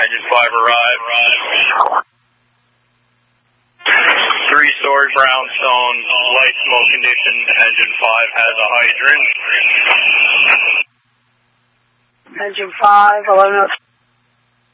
Engine 5 arrived. 3-story brownstone, light smoke condition. Engine 5 has a hydrant. Engine 5, 11